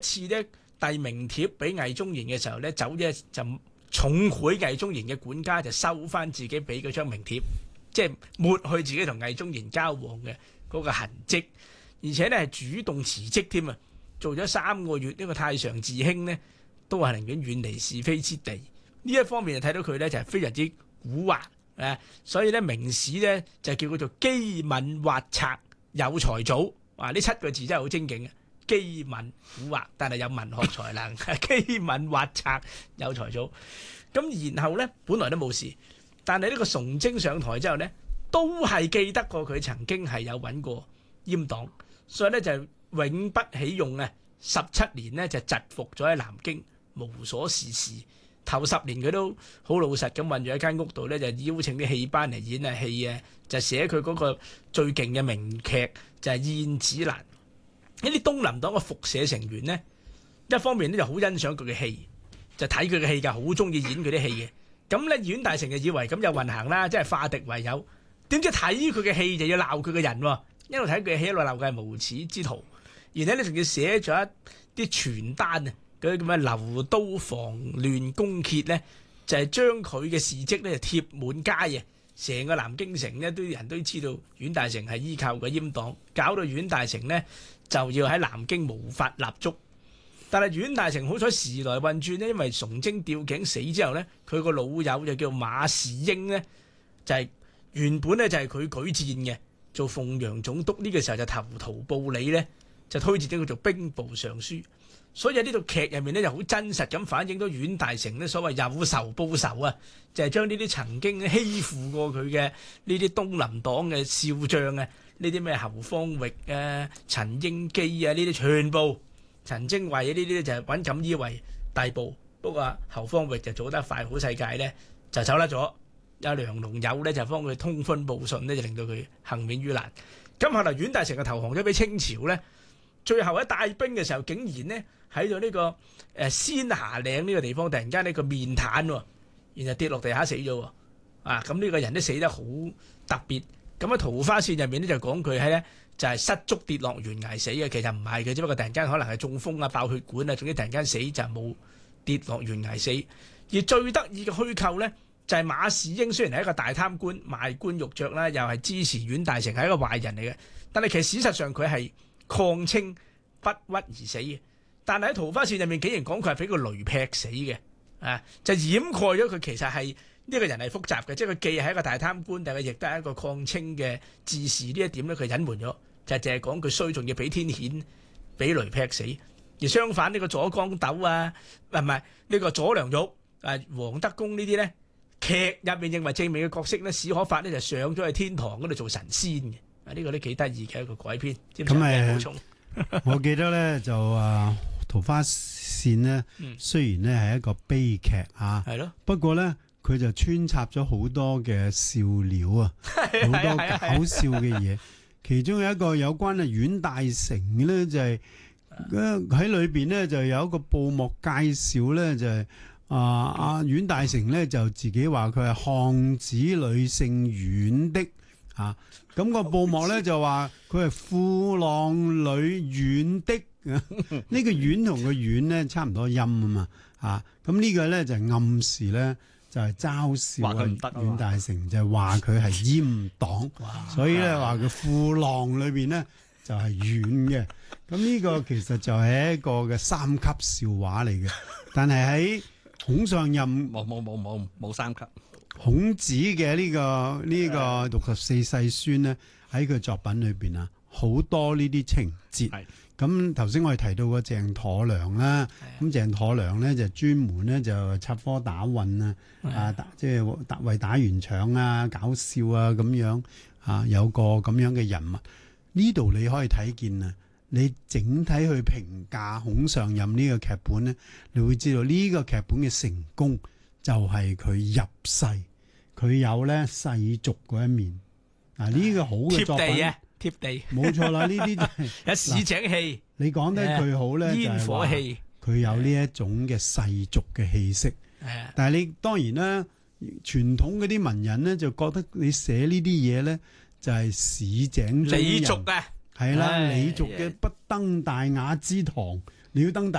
次咧遞名帖俾魏忠賢嘅時候咧，走咗就重賄魏忠賢嘅管家，就收翻自己俾嗰張名帖，即係抹去自己同魏忠賢交往嘅嗰個痕跡，而且咧係主動辭職添啊！做咗3個月呢個太常寺卿呢，都係寧願遠離是非之地。呢一方面就睇到佢咧就係非常之蠱惑啊！所以咧明史咧就叫佢做機敏惑賊有才祖。哇！呢7個字真係好精警嘅，機敏蠱惑，但係有文學才能，機敏惑賊有才祖。咁然後咧，本來都冇事，但係呢個崇禎上台之後咧，都係記得過佢曾經係有揾過閹黨，所以咧就永不起用啊！17年呢，就疾服咗喺南京，無所事事。頭10年佢都好老實咁困住喺間屋度咧，就邀請啲戲班嚟演下戲啊，就寫佢嗰個最勁嘅名劇就係《燕子蘭》。呢啲東林黨嘅復社成員呢，一方面咧就好欣賞佢嘅戲，就睇佢嘅戲㗎，好中意演佢啲戲嘅。咁咧阮大鋅就以為咁有運行啦，即係化敵為友。點知睇佢嘅戲就要鬧佢嘅人喎，一路睇佢嘅戲一路鬧佢係無恥之徒，而且咧仲要寫咗一啲傳單啊！嗰啲咁嘅留刀防亂公揭咧，就係將佢嘅事蹟咧就貼滿街啊！成個南京城咧，都人都知道阮大鋅係依靠個閹黨，搞到阮大鋅呢就要喺南京無法立足。但係阮大鋅好彩時來運轉呢，因為崇禎吊頸死之後呢，佢個老友就叫馬士英呢，就係原本咧就係佢舉薦嘅做鳳陽總督，呢個時候就投桃報李呢，就推薦咗佢做兵部尚書。所以喺呢套劇入面咧，就好真實咁反映到阮大鋅咧所謂有仇報仇啊，就係將呢啲曾經欺負過佢嘅呢啲東林黨嘅少將啊，呢啲咩侯方域啊、陳英基啊，呢啲全部陳精衛呢啲咧就係揾錦衣衛逮捕。不過侯方域就做得快，好世界咧就走甩咗，有梁龍友咧就幫佢通風報信咧，就令到佢幸免於難。咁後來阮大鋅就投降咗俾清朝咧，最後喺帶兵嘅時候，竟然呢喺到呢個仙霞嶺呢個地方，突然間呢個面癱喎，然後跌落地下死咗喎。啊，咁呢個人都死得好特別。咁喺桃花扇入面咧就講佢喺咧就係失足跌落懸崖死嘅，其實唔係嘅，只不過突然間可能係中風啊、爆血管啊，總之突然間死就冇跌落懸崖死。而最得意嘅虛構咧就係馬士英，雖然係一個大貪官、賣官鬻爵啦，又係支持阮大鋅係一個壞人嚟嘅，但係其實事實上佢係抗清不屈而死嘅。但係喺桃花扇入面，竟然講佢係俾個雷劈死嘅，啊，就掩蓋咗佢其實係呢個人係複雜嘅，即係佢既係一個大貪官，但係亦都係一個抗清嘅志士。呢一點咧，佢隱瞞咗，就淨係講佢衰，仲要俾天譴，俾雷劈死。而相反呢個左江斗啊，唔係呢個左良玉啊、黃德公呢啲咧，劇入面認為正面嘅角色咧，史可法咧就上咗去天堂嗰度做神仙嘅。啊，呢個都幾得意嘅一個改編。咁咪補充。 我記得咧就桃花扇呢，雖然咧係一個悲劇啊， 係咯， 不過咧佢就穿插咗好多嘅笑料啊，好多搞笑嘅嘢。其中有一個有關阮大鋅咧，就係喺裏邊咧就有一個布幕介紹咧，就係阮大鋅咧就自己話佢係巷子裏姓阮的啊。咁個布幕咧就話佢係褲浪裏阮的，呢個阮同個阮咧差唔多音啊嘛，咁呢個咧就暗示咧就係嘲笑阮大鋅，就係話佢係閹黨，所以咧話佢褲浪裏邊咧就係阮嘅。咁呢個其實就係一個嘅3級笑話嚟嘅，但係喺孔上任冇3級。 孔子嘅呢個64世孫咧，喺佢作品裏邊啊，好多呢啲情節。咁頭先我哋提到個鄭妥良啦，咁鄭妥良咧就專門咧就插科打諢啊，即係為打圓場啊、搞笑啊咁樣啊，有個咁樣嘅人物。呢度你可以睇見啊，你整體去評價孔上任呢個劇本咧，你會知道呢個劇本嘅成功就係佢入世，佢有咧世俗嗰一面。呢個好嘅作品， 貼地啊，貼地， 冇錯啦。呢啲就係有市井氣， 你講得佢好咧， 煙火氣， 佢有呢一種嘅世俗嘅氣息。但係你當然啦，傳統嗰啲文人咧就覺得你寫呢啲嘢咧就係市井中人， 李俗啊， 係啦，李俗嘅不登大雅之堂，你要登大